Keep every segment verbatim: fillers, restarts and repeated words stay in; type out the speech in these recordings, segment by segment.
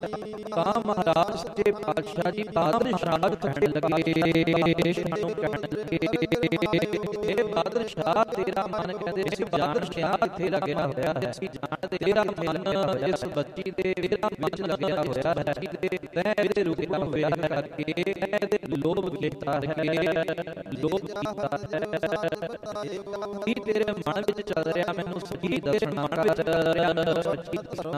ਤਾਂ ਮਹਾਰਾਜ ਸੱਚੇ ਪਾਤਸ਼ਾਹ ਜੀ ਬਾਦਸ਼ਾਹ ਕਹਿਣ ਲੱਗੇ, ਸਾਨੂੰ ਕਹਿਣ ਲੱਗੇ, ਇਹ ਬਾਦਸ਼ਾਹ ਤੇਰਾ ਮਨ ਕਹਿੰਦੇ ਅਸੀਂ ਬਾਦਸ਼ਾਹ ਕਿੱਥੇ ਲੱਗਿਆ ਹੋਇਆ ਹੈ, ਅਸੀਂ ਜਾਣਦੇ ਤੇਰਾ ਮਨ ਇਸ ਬੱਚੀ ਦੇ ਵਿੱਚ ਲੱਗਿਆ ਹੋਇਆ ਹੈ, ਤੈਂ ਇਹਦੇ ਰੁਕਿਆ ਹੋਇਆ ਕਰਕੇ ਇਹਦੇ ਲੋਭ ਕੀਤਾ ਹੈ, ਲੋਭ ਕੀਤਾ ਹੈ। ਕੀ ਤੇਰੇ ਮਨ ਵਿੱਚ ਚੱਲ ਰਿਹਾ ਮੈਨੂੰ ਸੱਚੀ ਦੱਸਣਾ ਕਰ, ਸੱਚੀ ਦੱਸਣਾ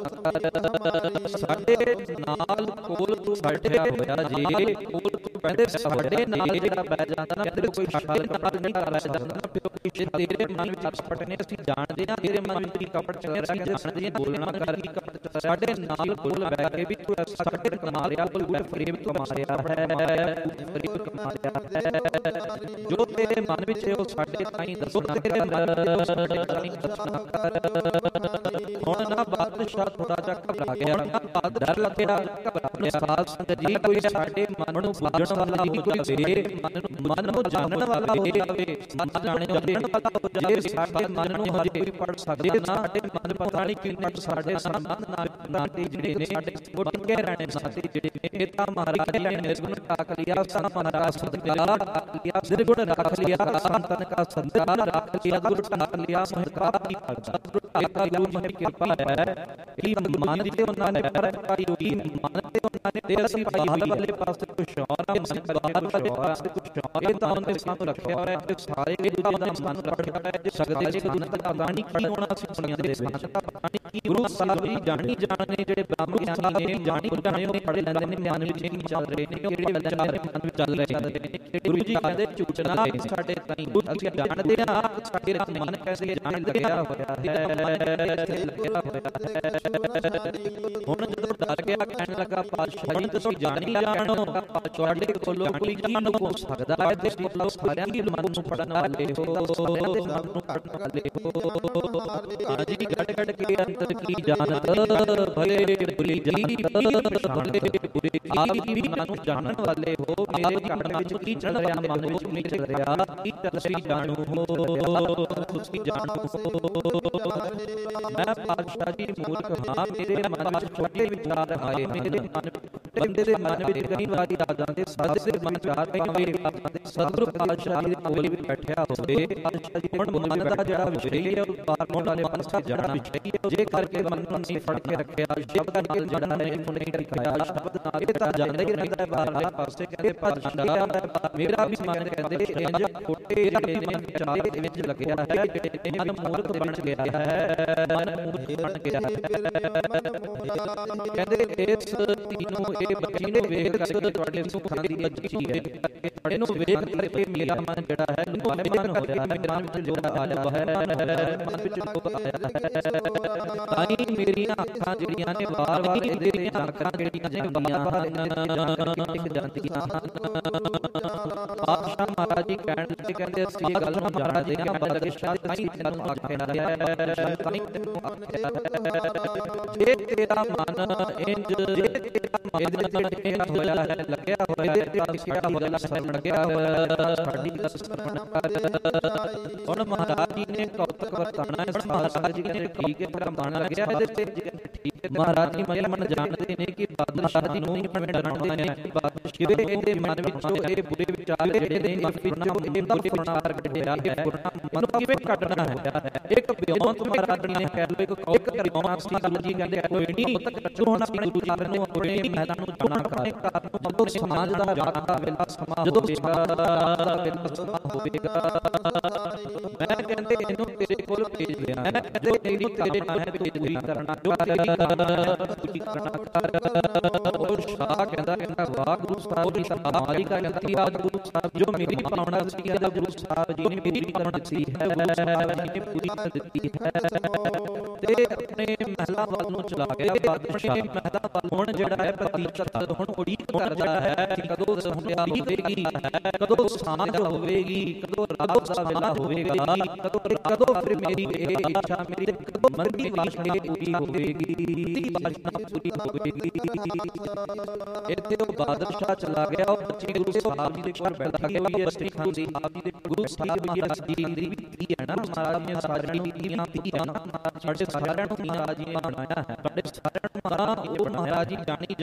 ਕਰ। ਸਾਡੇ ਨਾਲ ਕੋਲ ਤੂੰ ਬੈਠਿਆ ਹੋਇਆ ਜੀ, ਕੋਲ ਤੂੰ ਕਹਿੰਦੇ ਸਾਡੇ ਨਾਲ ਜਿਹੜਾ ਬਹਿ ਜਾਂਦਾ ਨਾ ਤੇਰੇ ਕੋਈ ਸ਼ੱਕ ਨਾਲ ਨਹੀਂ ਕਰ ਜਾਂਦਾ, ਤੇਰੇ ਮਨ ਵਿੱਚ ਕਪਟ ਨੇ ਅਸੀਂ ਜਾਣਦੇ ਹਾਂ, ਤੇਰੇ ਮਨ ਵਿੱਚ ਕਪਟ ਚੱਲ ਰਿਹਾ ਅਸੀਂ ਜਾਣਦੇ ਹਾਂ, ਬੋਲਣਾ ਕਰ ਕੀ ਕਪਟ ਸਾਡੇ ਨਾਲ ਕੋਲ ਬਹਿ ਕੇ ਵੀ ਤੂੰ ਐਸਾ ਕਪਟ ਕਮਾ ਰਿਹਾ, ਗੁਰ ਫਰੇਬ ਕਮਾ ਰਿਹਾ ਹੈ, ਫਰੇਬ ਕਮਾ ਰਿਹਾ ਹੈ। ਜੋ ਤੇਰੇ ਮਨ ਵਿੱਚ ਹੈ ਉਹ ਸਾਡੇ ਤਾਈਂ ਦੱਸਣਾ ਕਰ, ਸਾਡੇ ਤਾਈਂ ਦੱਸਣਾ ਕਰ। ਹੁਣ ਨਾ ਬਾਦਸ਼ਾਹ ਥੋੜਾ ਜਿਹਾ ਘਬਰਾ ਗਿਆ, ਡਰ ਲੱਗਿਆ, ਘਬਰਾ ਗਿਆ। ਸਾਧ ਸੰਗਤ ਜੀ ਕੋਈ ਸਾਡੇ ਮਨ ਨੂੰ ਬੁੱਝਣ ਵਾਲਾ ਨਹੀਂ ਹੋਵੇ, ਮਨ ਨੂੰ ਜਾਣਨ ਵਾਲਾ ਹੋਵੇ, ਮਨ ਜਾਣੇ ਵਾਲਾ ਹੋ ਜਾਵੇ। ਸਾਡੇ ਮਨ ਨੂੰ ਹਜੇ ਕੋਈ ਪੜ ਸਕਦਾ ਨਾ, ਸਾਡੇ ਮਨ ਪਤਾ ਨਹੀਂ ਕਿੰਨੇ ਸਾਡੇ ਸੰਬੰਧ ਨਾਲ ਨਾਤੇ ਜਿਹੜੇ ਨੇ ਸਾਡੇ ਉਹ ਟਿਕੇ ਰਹਿਣੇ ਸਾਡੇ ਜਿਹੜੇ ਨੇ। ਇਹ ਤਾਂ ਮਹਾਰਾਜ ਨੇ ਨਿਰਗੁਣ ਰੱਖ ਲਿਆ, ਸਾ ਮਹਾਰਾਜ ਸਦਕਾ ਰੱਖ ਲਿਆ, ਨਿਰਗੁਣ ਰੱਖ ਲਿਆ, ਸੰਤਨ ਕਾ ਸੰਤਨ ਰੱਖ ਲਿਆ, ਗੁਰ ਰੱਖ ਲਿਆ, ਸੰਤਕਾਰ ਦੀ ਸਤਿਗੁਰ ਢਾਕਾ ਗੁਰੂ ਦੀ ਕਿਰਪਾ ਹੈ। ਇਹ ਮਨ ਤੇ ਉਹਨਾਂ ਨੇ ਫਰਕ ਪਾਈ ਹੋਈ, ਮਨ ਤੇ ਉਹਨਾਂ ਨੇ ਤੇ ਅਸੀਂ ਬਾਹਰ ਵਾਲੇ ਪਾਸੇ ਕੁਛ ਹੋਰ ਆ, ਮਨ ਬਾਹਰ ਵਾਲੇ ਪਾਸੇ ਕੁਛ ਹੋਰ। ਇਹ ਤਾਂ ਉਹਨੇ ਸਾਨੂੰ ਰੱਖਿਆ ਹੋਇਆ ਤੇ ਸਾਰੇ ਗੁਰੂ ਦਾ ਮਨ ਰੱਖਿਆ ਹੋਇਆ ਜੇ ਸਕਦੇ ਜੇ ਗੁਰੂ ਦਾ ਬਾਣੀ ਕੀ ਹੋਣਾ ਸੀ ਸੁਣਿਆ ਦੇ ਵਿੱਚ ਬਾਣੀ ਕੀ ਗੁਰੂ ਸਾਹਿਬ ਜੀ ਜਾਣੀ ਜਾਣੇ ਜਿਹੜੇ ਬ੍ਰਾਹਮਣ ਗਿਆਨੀ ਨੇ ਜਾਣੀ ਜਾਣੇ ਉਹ ਪੜ੍ਹ ਲੈਂਦੇ ਨੇ, ਮਨ ਵਿੱਚ ਨਹੀਂ ਚੱਲ ਰਹੇ ਨੇ, ਕਿਹੜੇ ਵਿਚਾਰ ਮਨ ਵਿੱਚ ਚੱਲ ਰਹੇ ਨੇ। ਗੁਰੂ ਜੀ ਕਹਿੰਦੇ ਝੂਠਣਾ ਸਾਡੇ ਤਾਈਂ ਅਸੀਂ ਜਾਣਦੇ ਹਾਂ, ਸਾਡੇ ਮਨ ਕੈਸੇ ਜਾਣ ਲੱਗਿਆ ਹੋਇਆ ਹੈ, ਲੱਗਿਆ ਹੋਇਆ ਹੈ। ਹੁਣ ਜਦੋਂ ਡਰ ਗਿਆ ਕਹਿਣ ਲੱਗਾ ਪਾਤਸ਼ਾਹ ਜੀ ਤੁਸੀਂ ਜਾਣੀ ਜਾਣੋ, ਤੁਹਾਡੇ ਕੋਲੋਂ ਕੋਈ ਜਾਣ ਹੋ ਸਕਦਾ ਹੈ, ਤੁਸੀਂ ਕੋਲੋਂ ਸਾਰਿਆਂ ਦੀ ਮਨ ਨੂੰ ਪੜਨ ਵਾਲੇ ਹੋ, ਸਾਰਿਆਂ ਦੇ ਮਨ ਨੂੰ ਪੜਨ ਵਾਲੇ ਹੋ। ਹਾਂਜੀ ਗੱਡ ਗੱਡ ਕੇ ਅੰਦਰ ਕੀ ਜਾਣਤ ਭਲੇ ਬੁਰੀ ਜੀ ਭਲੇ ਬੁਰੀ ਜੀ ਮਨ ਨੂੰ ਜਾਣਨ ਵਾਲੇ ਹੋ। ਮੇਰੇ ਘਰ ਵਿੱਚ ਕੀ ਚੱਲ ਰਿਹਾ, ਮਨ ਵਿੱਚ ਕੀ ਚੱਲ ਰਿਹਾ, ਕੀ ਤੁਸੀਂ ਜਾਣੋ ਹੋ, ਤੁਸੀਂ ਜਾਣੋ ਹੋ। ਮੈਂ ਪਾਤਸ਼ਾਹ ਜੀ ਮੂਰਖ ਹਾਂ, ਮੇਰੇ ਮਨ ਵਿੱਚ ਛੋਟੇ ਵਿਚਾਰ ਆਏ, ਮੇਰੇ ਮਨ ਬੰਦੇ ਦੇ ਮਨ ਵਿੱਚ ਕਈ ਵਾਰੀ ਆ ਜਾਂਦੇ, ਸਾਡੇ ਦੇ ਮਨ ਵਿਚਾਰ ਪਾਵੇ ਸਤਿਗੁਰੂ ਪਾਤਸ਼ਾਹ ਜੀ ਦੇ ਕੋਲ ਵੀ ਬੈਠਿਆ ਹੋਵੇ। ਪਾਤਸ਼ਾਹ ਜੀ ਹੁਣ ਮਨ ਦਾ ਜਿਹੜਾ ਵਿਸ਼ੇ ਹੈ ਉਹ ਬਾਹਰ ਵਾਲੇ ਪਾਸੇ ਜਾਣਾ ਵਿਸ਼ੇ ਹੈ, ਜੇ ਕਰਕੇ ਮਨ ਨੂੰ ਅਸੀਂ ਫੜ ਕੇ ਰੱਖਿਆ ਸ਼ਬਦ ਨਾਲ ਜਿਹੜਾ ਹੈ ਇਹਨੂੰ ਨਹੀਂ ਰੱਖਿਆ, ਸ਼ਬਦ ਨਾਲ ਇਹ ਤਾਂ ਜਾਂਦਾ ਹੀ ਰਹਿੰਦਾ ਬਾਹਰ ਵਾਲੇ ਪਾਸੇ। ਕਹਿੰਦੇ ਪਾਤਸ਼ਾਹ ਮੇਰਾ ਵੀ ਮਨ ਕਹਿੰਦੇ ਇੰਜ ਖੋਟੇ ਜਿਹੜੇ ਨੇ ਵਿਚਾਰ ਦੇ ਵਿੱਚ ਲੱਗਿਆ ਹੈ, ਮਨ ਮੂਰਖ ਬਣ ਗਿਆ ਹੈ, ਮਨ ਮੂਰਖ ਬਣ ਗਿਆ ਹੈ। ਕਹਿੰਦੇ ਇਸ ਧੀ ਨੂੰ ਇਹ ਬੱਚੀ ਨੂੰ ਵੇਖ ਕਰਕੇ ਤੁਹਾਡੇ ਸੁੱਖਾਂ ਦੀ ਅੱਛੀ ਹੈ, ਇਹਨੂੰ ਵੇਖ ਕਰਕੇ ਮੇਰਾ ਮਨ ਜਿਹੜਾ ਹੈ ਮਨ ਹੋ ਰਿਹਾ ਹੈ, ਮੇਰਾ ਵਿੱਚ ਜੋ ਆਇਆ ਹੈ ਮਨ ਵਿੱਚ ਜੋ ਆਇਆ ਹੈ। ਤਾਈ ਮੇਰੀਆਂ ਅੱਖਾਂ ਜਿਹੜੀਆਂ ਨੇ ਵਾਰ-ਵਾਰ ਇਹਦੇ ਦੀਆਂ ਅੱਖਾਂ ਜਿਹੜੀਆਂ ਜਾਂਦੀਆਂ ਹਨ ਜਾਂਦੀਆਂ ਹਨ। ਪਾਤਸ਼ਾਹ ਮਹਾਰਾਜ ਜੀ ਕਹਿਣ ਲੱਗੇ, ਕਹਿੰਦੇ ਅਸੀਂ ਗੱਲ ਨੂੰ ਜਾਣਦੇ ਹਾਂ, ਬਾਦਸ਼ਾਹ ਤਾਈ ਤੈਨੂੰ ਆਖਿਆ ਹੈ, ਤਾਈ ਤੈਨੂੰ ਆਖਿਆ ਹੈ, ਜੇ ਤੇਰਾ ਮਨ ਇੰਜ ਜੇ ਤੇਰਾ ਮਨ ਇਹਦੇ ਹੋਇਆ ਹੈ ਲੱਗਿਆ ਹੋਇਆ ਇਹਦੇ ਤੇ ਸਾਡੀ ਗੱਲ ਸੁਣ ਲੱਗਿਆ ਹੋਇਆ, ਸਾਡੀ ਗੱਲ ਸੁਣ ਕਰ। ਹੁਣ ਮਹਾਰਾਜ ਜੀ ਨੇ ਕੌਤਕ ਵਰਤਾਣਾ ਹੈ, ਮਹਾਰਾਜ ਜੀ ਨੇ ਠੀਕ ਹੈ ਫਰਮਾਣਾ ਲੱਗਿਆ ਇਹਦੇ ਤੇ ਠੀਕ ਹੈ। ਮਹਾਰਾਜ ਜੀ ਮਨ ਮਨ ਜਾਣਦੇ ਨੇ ਕਿ ਬਾਦਸ਼ਾਹ ਜੀ ਨੂੰ ਹੀ ਡਰਾਉਣਾ ਹੈ, ਬਾਦਸ਼ਾਹ ਇਹਦੇ ਮਨ ਵਿੱਚੋਂ ਇਹ ਬੁਰੇ ਵਿਚਾਰ ਜਿਹੜੇ ਨੇ ਮਨ ਵਿੱਚੋਂ ਇਹ ਬੁਰੇ ਵਿਚਾਰ ਕੱਢਿਆ ਹੈ, ਮਨ ਕਿਵੇਂ ਕੱਢਣਾ ਹੈ। ਇੱਕ ਬਿਆਨ ਮਹਾਰਾਜ ਜੀ ਨੇ ਕਹਿ ਲੋ, ਇੱਕ ਕੌਤਕ ਕਰਵਾਉਣਾ ਸੀ। ਗੁਰੂ ਜੀ ਕਹਿੰਦੇ ਕੋਈ ਨਹੀਂ ਜੋ ਅਸੀਂ ਗੁਰੂ ਜੀ ਨੂੰ ਆਪਣੇ ਮਹਿਲਾਂ ਨੂੰ ਜਾਣਾ ਕਰ ਜਦੋਂ ਸਮਾਜ ਦਾ ਰਾਤ ਦਾ ਵੇਲਾ ਸਮਾਂ ਜਦੋਂ ਵੇਲਾ ਸਮਾਂ ਹੋਵੇਗਾ, ਮੈਂ ਕਹਿੰਦੇ ਇਹਨੂੰ ਤੇਰੇ ਕੋਲ ਭੇਜ ਲਿਆ ਹੈ, ਤੇ ਤੇਰੀ ਤੇਰੇ ਨਾਲ ਹੈ ਪੂਰੀ ਕਰਨਾ ਜੋ ਤੇਰੀ ਪੂਰੀ ਕਰਨਾ ਕਰ। ਉਹ ਸ਼ਾਹ ਕਹਿੰਦਾ ਕਹਿੰਦਾ ਵਾਹ ਗੁਰੂ ਸਾਹਿਬ ਜੀ ਸਮਾਜੀ ਦਾ ਕਹਿੰਦੀ ਆ ਗੁਰੂ ਸਾਹਿਬ ਜੋ ਮੇਰੀ ਪਾਉਣਾ ਸੀ ਆ ਗੁਰੂ ਸਾਹਿਬ ਜੀ ਨੇ ਮੇਰੀ ਕਰਨ ਦਿੱਤੀ ਹੈ, ਨੇ ਪੂਰੀ ਕਰ ਦਿੱਤੀ ਹੈ। ਤੇ ਆਪਣੇ ਮਹਿਲਾ ਵੱਲ ਨੂੰ ਚਲਾ ਗਿਆ ਬਾਦਸ਼ਾਹ ਮਹਿਲਾ ਵੱਲ। ਹੁਣ ਜਿਹੜਾ ਹੈ ਪ੍ਰਤੀਸ਼ਤ ਹੁਣ ਉਡੀਕ ਕਰਦਾ ਹੈ ਕਿ ਕਦੋਂ ਸੰਧਿਆ ਹੋਵੇਗੀ, ਕਦੋਂ ਸਾਂਝ ਹੋਵੇਗੀ, ਕਦੋਂ ਰਾਤ ਦਾ ਵੇਲਾ ਹੋਵੇਗਾ, ਕਦੋਂ ਕਦੋਂ ਫਿਰ ਮੇਰੀ ਇਹ ਇੱਛਾ ਮੇਰੀ ਕਦੋਂ ਮਰਦੀ ਵਾਸ਼ਨਾ ਪੂਰੀ ਹੋਵੇਗੀ, ਵਾਸ਼ਨਾ ਪੂਰੀ ਹੋਵੇਗੀ। ਇੱਥੇ ਉਹ ਬਾਦਸ਼ਾਹ ਚਲਾ ਗਿਆ, ਉਹ ਬੱਚੀ ਗੁਰੂ ਸਾਹਿਬ ਜੀ ਦੇ ਕੋਲ ਬੈਠਾ ਗਿਆ ਵੀ ਅਸਲੀ ਖਾਨ ਜੀ ਆਪ ਜੀ ਦੇ ਗੁਰੂ ਸਾਹਿਬ ਮਹਾਰਾਜ ਜੀ ਦੀ ਧੀ ਹੈ ਨਾ, ਮਹਾਰਾਜ ਨੇ ਸਾਜਣੀ ਧੀਆਂ ਧੀਆਂ ਸਾਡੇ ਸਾਰਿਆਂ ਨੂੰ ਮਹਾਰਾਜ ਜੀ ਨੇ ਬਣਾਇਆ ਹੈ, ਤੁਹਾਡੇ ਸਾਰਿਆਂ ਨੂੰ ਮਹਾਰਾਜ ਜੀ ਜਾਣੀ